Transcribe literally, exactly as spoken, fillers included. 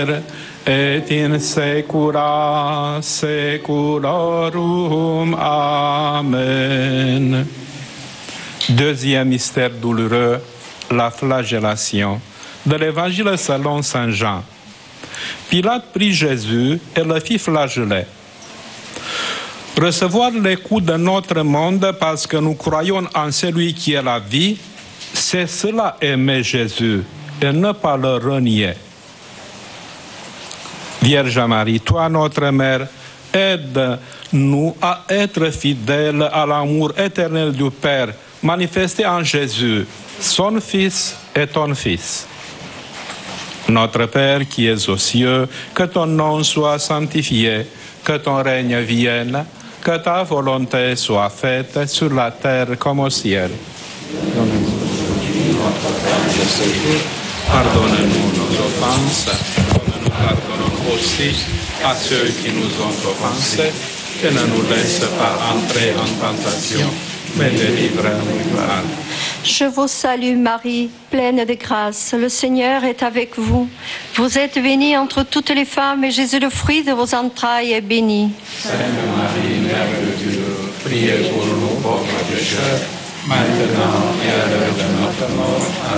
et in saecula saeculorum. Amen. Deuxième mystère douloureux, la flagellation. De l'évangile selon saint Jean. Pilate prit Jésus et le fit flageller. Recevoir les coups de notre monde parce que nous croyons en celui qui est la vie, c'est cela aimer Jésus et ne pas le renier. Vierge Marie, toi notre Mère, aide-nous à être fidèles à l'amour éternel du Père, manifesté en Jésus, son Fils et ton Fils. Notre Père qui es aux cieux, que ton nom soit sanctifié, que ton règne vienne, que ta volonté soit faite sur la terre comme au ciel. Donne-nous notre pain de ce jour. Pardonne-nous nos offenses, comme nous pardonnons aussi à ceux qui nous ont offensés, et ne nous laisse pas entrer en tentation, mais délivre-nous du mal. Je vous salue Marie, pleine de grâce, le Seigneur est avec vous. Vous êtes bénie entre toutes les femmes et Jésus, le fruit de vos entrailles, est béni. Sainte Marie, Mère de Dieu, priez pour nous pauvres pécheurs, maintenant et à l'heure de notre mort.